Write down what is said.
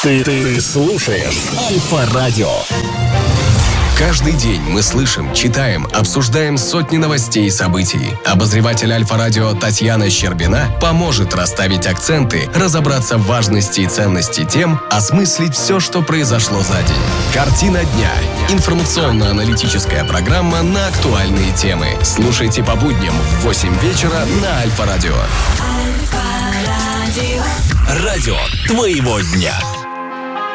Ты слушаешь Альфа-радио. Каждый день мы слышим, читаем, обсуждаем сотни новостей и событий. Обозреватель Альфа-радио Татьяна Щербина поможет расставить акценты, разобраться в важности и ценности тем, осмыслить все, что произошло за день. Картина дня. Информационно-аналитическая программа на актуальные темы. Слушайте по будням в 8 вечера на Альфа-радио. Радио твоего дня.